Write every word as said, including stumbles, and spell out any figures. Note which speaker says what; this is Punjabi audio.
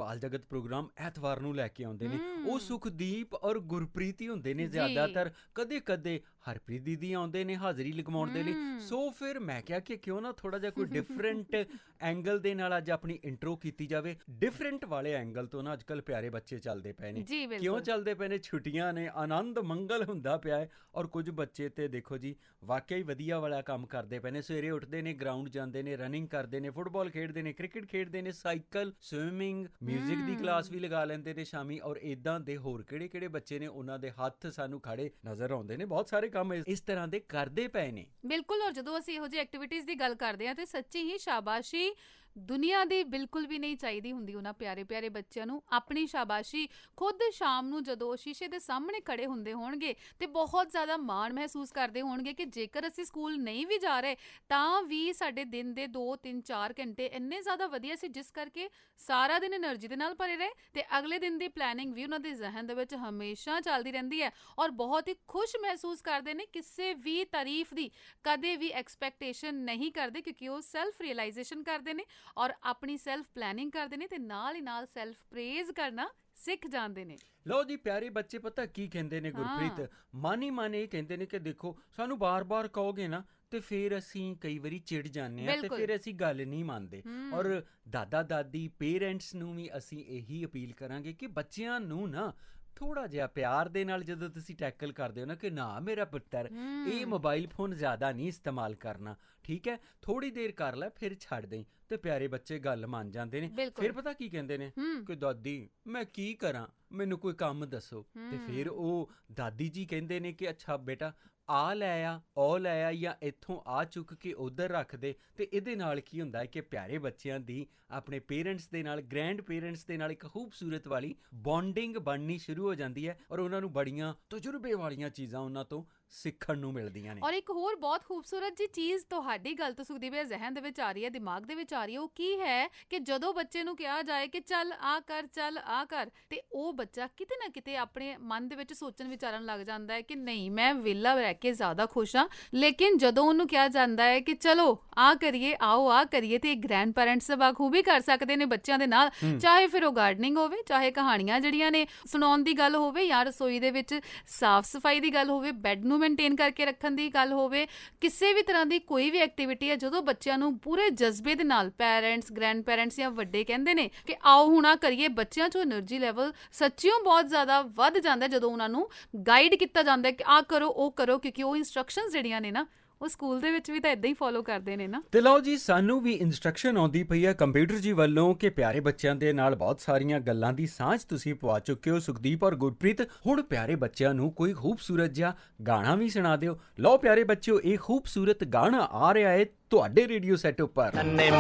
Speaker 1: ਬਾਲ ਜਗਤ ਪ੍ਰੋਗਰਾਮ ਐਤਵਾਰ ਨੂੰ ਲੈ ਕੇ ਆਉਂਦੇ ਨੇ। ਉਹ ਸੁਖਦੀਪ ਔਰ ਗੁਰਪ੍ਰੀਤ ਹੀ ਹੁੰਦੇ ਨੇ ਜ਼ਿਆਦਾਤਰ, ਕਦੇ ਕਦੇ ਹਰਪ੍ਰੀਤ ਦੀਦੀ ਆਉਂਦੇ ਨੇ ਹਾਜ਼ਰੀ ਲਗਵਾਉਣ ਦੇ ਲਈ। ਸੋ ਫਿਰ ਮੈਂ ਕਿਹਾ ਕਿ ਕਿਉਂ ਨਾ ਥੋੜ੍ਹਾ ਜਿਹਾ ਕੋਈ ਡਿਫਰੈਂਟ ਐਂਗਲ ਦੇ ਨਾਲ ਅੱਜ ਆਪਣੀ ਇੰਟਰੋ ਕੀਤੀ ਜਾਵੇ। ਡਿਫਰੈਂਟ ਵਾਲੇ ਐਂਗਲ ਤੋਂ ਨਾ ਅੱਜ ਕੱਲ੍ਹ ਪਿਆਰੇ ਬੱਚੇ ਚੱਲਦੇ ਪਏ ਨੇ। ਕਿਉਂ ਚੱਲਦੇ ਪਏ ਨੇ? ਛੁੱਟੀਆਂ ਨੇ, ਆਨੰਦ ਮੰਗਲ ਹੁੰਦਾ ਪਿਆ ਹੈ। ਔਰ ਕੁਝ ਬੱਚੇ ਤੇ ਦੇਖੋ ਜੀ ਵਾਕਿਆ ਹੀ ਵਧੀਆ ਵਾਲਾ ਕੰਮ ਕਰਦੇ ਪਏ ਨੇ। ਸਵੇਰੇ ਉੱਠਦੇ ਨੇ, ਗਰਾਊਂਡ ਜਾਂਦੇ ਨੇ, ਰਨਿੰਗ ਕਰਦੇ ਨੇ, ਫੁੱਟਬਾਲ ਖੇਡਦੇ ਨੇ, ਕ੍ਰਿਕਟ ਖੇਡਦੇ ਨੇ, ਸਾਈਕਲ, ਸਵਿਮਿੰਗ, ਮਿਊਜ਼ਿਕ ਦੀ ਕਲਾਸ ਵੀ ਲਗਾ ਲੈਂਦੇ ਨੇ ਸ਼ਾਮੀ। ਔਰ ਇੱਦਾਂ ਦੇ ਹੋਰ ਕਿਹੜੇ ਕਿਹੜੇ ਬੱਚੇ ਨੇ, ਉਹਨਾਂ ਦੇ ਹੱਥ ਸਾਨੂੰ ਖੜੇ ਨਜ਼ਰ ਆਉਂਦੇ ਨੇ। ਬਹੁਤ ਸਾਰੇ ਕੰਮ ਇਸ ਤਰ੍ਹਾਂ ਦੇ ਕਰਦੇ ਪਏ ਨੇ।
Speaker 2: ਬਿਲਕੁਲ। ਔਰ ਜਦੋਂ ਅਸੀਂ ਇਹੋ ਜਿਹੀ ਐਕਟੀਵਿਟੀਜ਼ ਦੀ ਗੱਲ ਕਰਦੇ ਹਾਂ ਤੇ ਸੱਚੀ ਹੀ ਸ਼ਾਬਾਸ਼ੀ ਦੁਨੀਆ ਦੀ ਬਿਲਕੁਲ ਵੀ ਨਹੀਂ ਚਾਹੀਦੀ ਹੁੰਦੀ ਉਹਨਾਂ ਪਿਆਰੇ ਪਿਆਰੇ ਬੱਚਿਆਂ ਨੂੰ। ਆਪਣੀ ਸ਼ਾਬਾਸ਼ੀ ਖੁਦ ਸ਼ਾਮ ਨੂੰ ਜਦੋਂ ਸ਼ੀਸ਼ੇ ਦੇ ਸਾਹਮਣੇ ਖੜੇ ਹੁੰਦੇ ਹੋਣਗੇ ਤੇ ਬਹੁਤ ਜ਼ਿਆਦਾ ਮਾਣ ਮਹਿਸੂਸ ਕਰਦੇ ਹੋਣਗੇ ਕਿ ਜੇਕਰ ਅਸੀਂ ਸਕੂਲ ਨਹੀਂ ਵੀ ਜਾ ਰਹੇ ਤਾਂ ਵੀ ਸਾਡੇ ਦਿਨ ਦੇ ਦੋ ਤਿੰਨ ਚਾਰ ਘੰਟੇ ਇੰਨੇ ਜ਼ਿਆਦਾ ਵਧੀਆ ਸੀ, ਜਿਸ ਕਰਕੇ ਸਾਰਾ ਦਿਨ ਐਨਰਜੀ ਦੇ ਨਾਲ ਭਰੇ ਰਹੇ ਤੇ ਅਗਲੇ ਦਿਨ ਦੀ ਪਲੈਨਿੰਗ ਵੀ ਉਹਨਾਂ ਦੇ ਜ਼ਿਹਨ ਦੇ ਵਿੱਚ ਹਮੇਸ਼ਾ ਚੱਲਦੀ ਰਹਿੰਦੀ ਹੈ। ਔਰ ਬਹੁਤ ਹੀ ਖੁਸ਼ ਮਹਿਸੂਸ ਕਰਦੇ ਨੇ, ਕਿਸੇ ਵੀ ਤਾਰੀਫ ਦੀ ਕਦੇ ਵੀ ਐਕਸਪੈਕਟੇਸ਼ਨ ਨਹੀਂ ਕਰਦੇ, ਕਿਉਂਕਿ ਉਹ ਸੈਲਫ ਰੀਅਲਾਈਜ਼ੇਸ਼ਨ ਕਰਦੇ ਨੇ ਔਰ ਆਪਣੀ ਸੈਲਫ ਪਲੈਨਿੰਗ ਕਰਦੇ ਨੇ ਤੇ ਨਾਲ ਹੀ ਨਾਲ ਸੈਲਫ ਪ੍ਰੇਜ਼ ਕਰਨਾ ਸਿੱਖ ਜਾਂਦੇ ਨੇ।
Speaker 1: ਲਓ ਜੀ, ਪਿਆਰੇ ਬੱਚੇ ਪਤਾ ਕੀ ਕਹਿੰਦੇ ਨੇ ਗੁਰਪ੍ਰੀਤ? ਮਨ ਹੀ ਮਨ ਇਹ ਕਹਿੰਦੇ ਨੇ ਕਿ ਦੇਖੋ ਸਾਨੂੰ ਬਾਰ-ਬਾਰ ਕਹੋਗੇ ਨਾ ਤੇ ਫਿਰ ਅਸੀਂ ਕਈ ਵਾਰੀ ਚਿੜ ਜਾਂਦੇ ਹਾਂ ਤੇ ਫਿਰ ਅਸੀਂ ਗੱਲ ਨਹੀਂ ਮੰਨਦੇ। ਔਰ ਦਾਦਾ ਦਾਦੀ ਪੇਰੈਂਟਸ ਨੂੰ ਵੀ ਅਸੀਂ ਇਹੀ ਅਪੀਲ ਕਰਾਂਗੇ ਕਿ ਬੱਚਿਆਂ ਨੂੰ ਨਾ ਥੋੜ੍ਹਾ ਜਿਹਾ ਪਿਆਰ ਦੇ ਨਾਲ ਜਦੋਂ ਤੁਸੀਂ ਟੈਕਲ ਕਰਦੇ ਹੋ ਨਾ ਕਿ ਨਾ ਮੇਰਾ ਪੁੱਤਰ ਇਹ ਮੋਬਾਈਲ ਫੋਨ ਜ਼ਿਆਦਾ ਨਹੀਂ ਇਸਤੇਮਾਲ ਕਰਨਾ, ਠੀਕ ਹੈ, ਥੋੜ੍ਹੀ ਦੇਰ ਕਰ ਲੈ ਫਿਰ ਛੱਡ ਦੇਈਂ, ਤੇ ਪਿਆਰੇ ਬੱਚੇ ਗੱਲ ਮੰਨ ਜਾਂਦੇ ਨੇ। ਫਿਰ ਪਤਾ ਕੀ ਕਹਿੰਦੇ ਨੇ ਕਿ ਦਾਦੀ ਮੈਂ ਕੀ ਕਰਾਂ, ਮੈਨੂੰ ਕੋਈ ਕੰਮ ਦੱਸੋ। ਤੇ ਫਿਰ ਉਹ ਦਾਦੀ ਜੀ ਕਹਿੰਦੇ ਨੇ ਕਿ ਅੱਛਾ ਬੇਟਾ ਆ ਲੈ ਆ, ਉਹ ਲੈ ਆ, ਜਾਂ ਇੱਥੋਂ ਆ ਚੁੱਕ ਕੇ ਉੱਧਰ ਰੱਖ ਦੇ। ਤੇ ਇਹਦੇ ਨਾਲ ਕੀ ਹੁੰਦਾ ਹੈ ਕਿ ਪਿਆਰੇ ਬੱਚਿਆਂ ਦੀ ਆਪਣੇ ਪੇਰੈਂਟਸ ਦੇ ਨਾਲ, ਗ੍ਰੈਂਡ ਪੇਰੈਂਟਸ ਦੇ ਨਾਲ ਇੱਕ ਖੂਬਸੂਰਤ ਵਾਲੀ ਬੌਂਡਿੰਗ ਬਣਨੀ ਸ਼ੁਰੂ ਹੋ ਜਾਂਦੀ ਹੈ ਔਰ ਉਹਨਾਂ ਨੂੰ ਬੜੀਆਂ ਤਜਰਬੇ ਵਾਲੀਆਂ ਚੀਜ਼ਾਂ ਉਹਨਾਂ ਤੋਂ ਸਿੱਖਣ ਨੂੰ ਮਿਲਦੀਆਂ ਨੇ।
Speaker 2: ਔਰ ਇੱਕ ਹੋਰ ਬਹੁਤ ਖੂਬਸੂਰਤ ਜੀ ਚੀਜ਼ ਤੁਹਾਡੀ ਗੱਲ ਤੋਂ ਸੁਖਦੀਪ ਦੇ ਜ਼ਿਹਨ ਦੇ ਵਿੱਚ ਆ ਰਹੀ ਹੈ, ਦਿਮਾਗ ਦੇ ਵਿੱਚ ਆ ਰਹੀ ਹੈ, ਉਹ ਕੀ ਹੈ ਕਿ ਜਦੋਂ ਬੱਚੇ ਨੂੰ ਕਿਹਾ ਜਾਏ ਕਿ ਚੱਲ ਆ ਕਰ, ਚੱਲ ਆ ਕਰ, ਤੇ ਉਹ ਬੱਚਾ ਕਿਤੇ ਨਾ ਕਿਤੇ ਆਪਣੇ ਮਨ ਦੇ ਵਿੱਚ ਸੋਚਣ ਵਿਚਾਰਨ ਲੱਗ ਜਾਂਦਾ ਹੈ ਕਿ ਨਹੀਂ ਮੈਂ ਵਿਹਲਾ ਰਹਿ ਕੇ ਜ਼ਿਆਦਾ ਖੁਸ਼ ਹਾਂ। ਲੇਕਿਨ ਜਦੋਂ ਉਹਨੂੰ ਕਿਹਾ ਜਾਂਦਾ ਹੈ ਕਿ ਚਲੋ ਆ ਕਰੀਏ, ਆਓ ਆ ਕਰੀਏ, ਤੇ ਗ੍ਰੈਂਡ ਪੈਰੈਂਟਸ ਬਾਖੂਬੀ ਕਰ ਸਕਦੇ ਨੇ ਬੱਚਿਆਂ ਦੇ ਨਾਲ, ਚਾਹੇ ਫਿਰ ਉਹ ਗਾਰਡਨਿੰਗ ਹੋਵੇ, ਚਾਹੇ ਕਹਾਣੀਆਂ ਜਿਹੜੀਆਂ ਨੇ ਸੁਣਾਉਣ ਦੀ ਗੱਲ ਹੋਵੇ, ਜਾਂ ਰਸੋਈ ਦੇ ਵਿੱਚ ਸਾਫ਼ ਸਫਾਈ ਦੀ ਗੱਲ ਹੋਵੇ, ਬੈੱਡ ਨੂੰ ਮੇਨਟੇਨ ਕਰਕੇ ਰੱਖਣ ਦੀ ਗੱਲ ਹੋਵੇ, ਕਿਸੇ ਵੀ ਤਰ੍ਹਾਂ ਦੀ ਕੋਈ ਵੀ ਐਕਟੀਵਿਟੀ ਹੈ, ਜਦੋਂ ਬੱਚਿਆਂ ਨੂੰ ਪੂਰੇ ਜਜ਼ਬੇ ਦੇ ਨਾਲ ਪੈਰੈਂਟਸ, ਗ੍ਰੈਂਡ ਪੈਰੈਂਟਸ ਜਾਂ ਵੱਡੇ ਕਹਿੰਦੇ ਨੇ ਕਿ ਆਓ ਹੁਣ ਆ ਕਰੀਏ, ਬੱਚਿਆਂ 'ਚੋਂ ਐਨਰਜੀ ਲੈਵਲ ਸੱਚਿਓਂ ਬਹੁਤ ਜ਼ਿਆਦਾ ਵੱਧ ਜਾਂਦਾ ਜਦੋਂ ਉਹਨਾਂ ਨੂੰ ਗਾਈਡ ਕੀਤਾ ਜਾਂਦਾ ਕਿ ਆਹ ਕਰੋ ਉਹ ਕਰੋ, ਕਿਉਂਕਿ ਉਹ ਇੰਸਟਰਕਸ਼ਨਸ ਜਿਹੜੀਆਂ ਨੇ ਨਾ ਉਹ ਸਕੂਲ ਦੇ ਵਿੱਚ ਵੀ ਤਾਂ ਇੱਦਾਂ ਹੀ ਫੋਲੋ ਕਰਦੇ ਨੇ ਨਾ।
Speaker 1: ਤੇ ਲਓ ਜੀ, ਸਾਨੂੰ ਵੀ ਇੰਸਟਰਕਸ਼ਨ ਆਉਂਦੀ ਪਈ ਹੈ ਕੰਪਿਊਟਰ ਜੀ ਵੱਲੋਂ ਕਿ ਪਿਆਰੇ ਬੱਚਿਆਂ ਦੇ ਨਾਲ ਬਹੁਤ ਸਾਰੀਆਂ ਗੱਲਾਂ ਦੀ ਸਾਂਝ ਤੁਸੀਂ ਪਵਾ ਚੁੱਕੇ ਹੋ ਸੁਖਦੀਪ ਔਰ ਗੁਰਪ੍ਰੀਤ। ਹੁਣ ਪਿਆਰੇ ਬੱਚਿਆਂ ਨੂੰ ਕੋਈ ਖੂਬਸੂਰਤ ਜਿਹਾ ਗਾਣਾ ਵੀ ਸੁਣਾ ਦਿਓ। ਲਓ ਪਿਆਰੇ ਬੱਚਿਓ, ਇਹ ਖੂਬਸੂਰਤ ਗਾਣਾ ਆ ਰਿਹਾ ਹੈ ਤੁਹਾਡੇ ਰੇਡੀਓ ਸੈੱਟ ਉੱਪਰ।